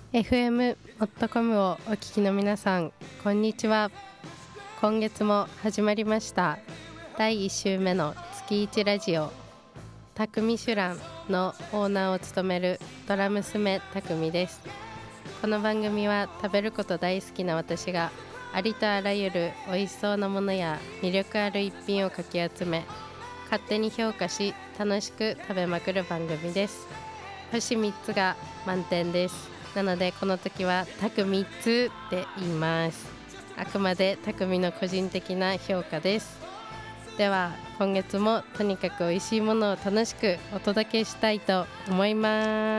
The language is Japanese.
FM.com をお聞きの皆さん、こんにちは。今月も始まりました第1週目の月1ラジオ、たくみシュランのオーナーを務めるドラ娘たくみです。この番組は食べること大好きな私がありとあらゆる美味しそうなものや魅力ある一品をかき集め、勝手に評価し楽しく食べまくる番組です。星3つが満点です。なのでこの時はたく3つって言います。あくまでたくみの個人的な評価です。では今月もとにかく美味しいものを楽しくお届けしたいと思います。